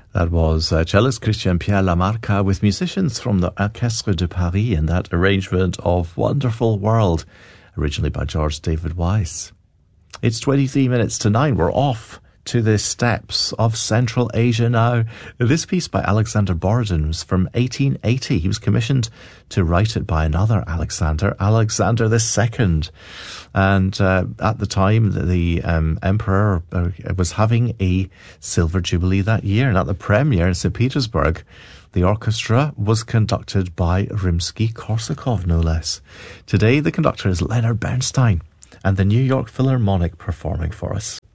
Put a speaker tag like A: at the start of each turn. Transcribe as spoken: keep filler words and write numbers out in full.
A: That was uh, cellist Christian Pierre Lamarca with musicians from the Orchestre de Paris in that arrangement of Wonderful World, originally by George David Weiss. It's twenty-three minutes to nine. We're off to the steppes of Central Asia now. This piece by Alexander Borodin was from eighteen eighty. He was commissioned to write it by another Alexander, Alexander the Second. And uh, at the time, the, the um, emperor uh, was having a silver jubilee that year. And at the premiere in Saint Petersburg, the orchestra was conducted by Rimsky-Korsakov, no less. Today, the conductor is Leonard Bernstein, and the New York Philharmonic performing for us.